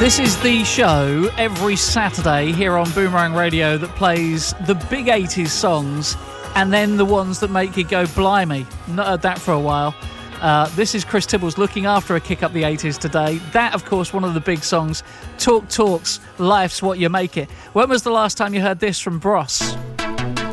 This is the show every Saturday here on Boomerang Radio that plays the big 80s songs and then the ones that make you go, blimey, not heard that for a while. This is Chris Tibbles looking after a Kick Up the 80s today. That, of course, one of the big songs, Talk Talks, Life's What You Make It. When was the last time you heard this from Bros?